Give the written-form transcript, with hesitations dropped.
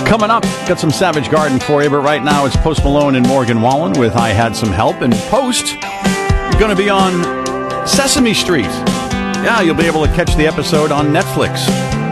Coming up, got some Savage Garden for you, but right now it's Post Malone and Morgan Wallen with I Had Some Help. And Post, going to be on Sesame Street. Yeah, you'll be able to catch the episode on Netflix.